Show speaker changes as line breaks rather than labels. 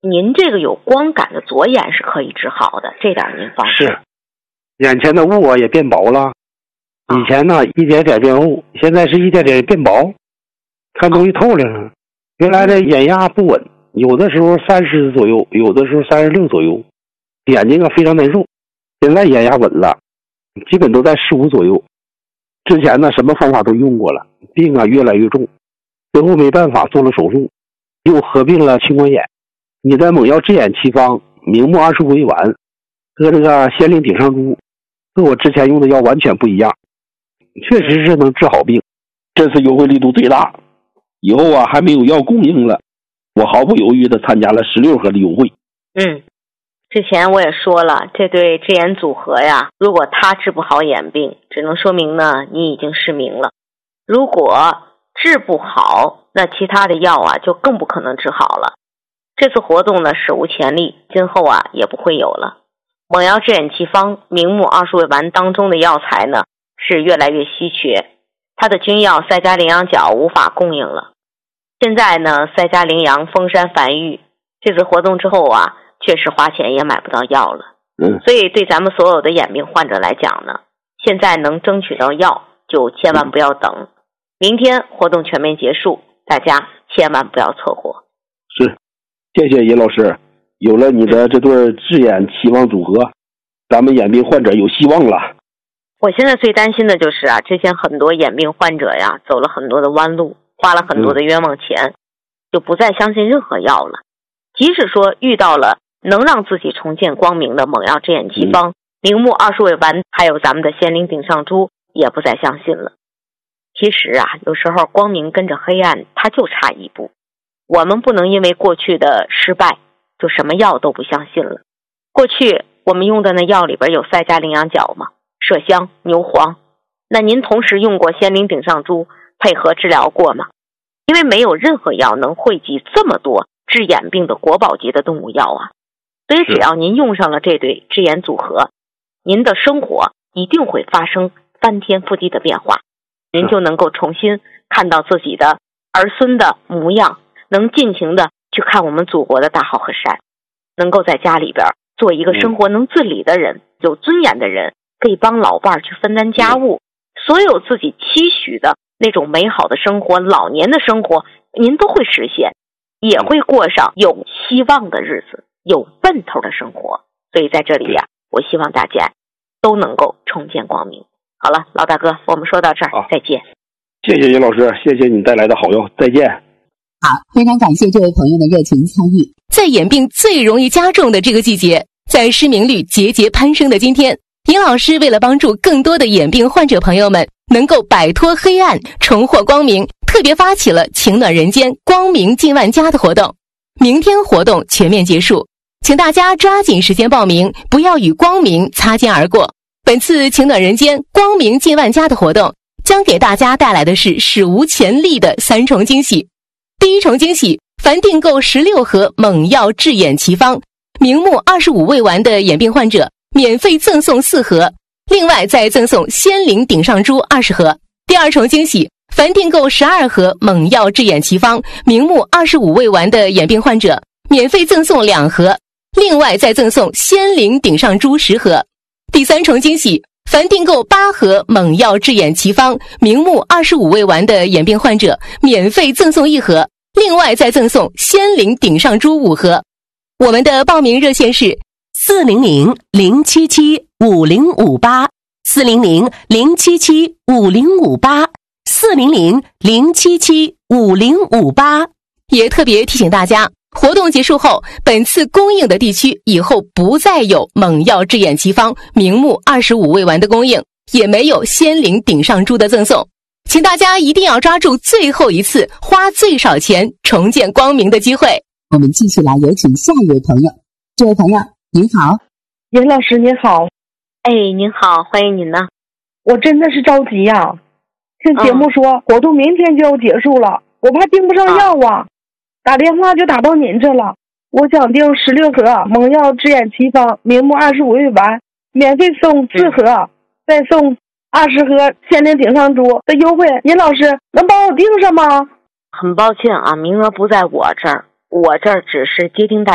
您这个有光感的左眼是可以治好的，这点您放心。
是，眼前的雾也变薄了，以前呢一点点变雾，现在是一点点变薄，看东西透了。原来的眼压不稳，有的时候30左右，有的时候36左右，眼睛非常难受。现在眼压稳了，基本都在15左右。之前呢什么方法都用过了，病越来越重，最后没办法做了手术，又合并了青光眼。你的猛药治眼奇方明目25味丸和这个仙灵顶上珠和我之前用的药完全不一样，确实是能治好病。这次优惠力度最大，以后还没有药供应了，我毫不犹豫地参加了16盒的优惠。
之前我也说了，这对治眼组合呀，如果它治不好眼病，只能说明呢你已经失明了。如果治不好，那其他的药就更不可能治好了。这次活动呢史无前例，今后也不会有了。猛药治眼奇方明目20味丸当中的药材呢是越来越稀缺，它的君药赛加羚羊角无法供应了。现在呢赛加羚羊、丰山梵豫这次活动之后确实花钱也买不到药了。所以对咱们所有的眼病患者来讲呢，现在能争取到药就千万不要等。明天活动全面结束，大家千万不要错过。
是，谢谢尹老师，有了你的这对治眼期望组合，咱们眼病患者有希望了。
我现在最担心的就是之前很多眼病患者走了很多的弯路，花了很多的冤枉钱，就不再相信任何药了。即使说遇到了能让自己重见光明的猛药治眼奇方明目20味丸，还有咱们的仙灵顶上珠，也不再相信了。其实有时候光明跟着黑暗，它就差一步。我们不能因为过去的失败就什么药都不相信了。过去我们用的那药里边有赛加羚羊角吗？麝香、牛黄。那您同时用过仙灵顶上珠配合治疗过吗？因为没有任何药能汇集这么多治眼病的国宝级的动物药所以只要您用上了这对治眼组合，您的生活一定会发生翻天覆地的变化，您就能够重新看到自己的儿孙的模样，能尽情的去看我们祖国的大好河山，能够在家里边做一个生活能自理的人，有尊严的人，可以帮老伴去分担家务，所有自己期许的那种美好的生活，老年的生活您都会实现，也会过上有希望的日子，有奔头的生活。所以在这里我希望大家都能够重见光明。好了，老大哥，我们说到这儿，再见。
谢谢尹老师，谢谢你带来的好药，再见。
好，非常感谢这位朋友的热情参与。
在眼病最容易加重的这个季节，在失明率节节攀升的今天，尹老师为了帮助更多的眼病患者朋友们能够摆脱黑暗，重获光明，特别发起了情暖人间光明近万家的活动。明天活动全面结束，请大家抓紧时间报名，不要与光明擦肩而过。本次情暖人间光明近万家的活动将给大家带来的是史无前例的3重惊喜。第一重惊喜，凡订购16盒猛药治眼奇方明目25味丸的眼病患者免费赠送4盒，另外再赠送仙灵顶上珠20盒。第二重惊喜，凡订购12盒猛药治眼奇方明目25味丸的眼病患者免费赠送2盒，另外再赠送仙灵顶上珠10盒。第三重惊喜，凡订购8盒猛药治眼奇方明目25味丸的眼病患者免费赠送1盒，另外再赠送仙灵顶上珠5盒。我们的报名热线是
400-077-5058 400-077-5058 400-077-5058。
也特别提醒大家，活动结束后，本次供应的地区以后不再有猛药治眼奇方明目25味丸的供应，也没有仙灵顶上珠的赠送，请大家一定要抓住最后一次花最少钱重见光明的机会。
我们继续来有请下一位朋友。这位朋友您好。
尹老师您好。
您好，欢迎您呢。
我真的是着急呀，听节目说活动明天就要结束了，我怕订不上药打电话就打到您这了。我想订16盒猛药治眼奇方明目25味丸，免费送4盒，再送20盒仙灵顶上珠的优惠，尹老师能帮我订上吗？
很抱歉名额不在我这儿，我这儿只是接听大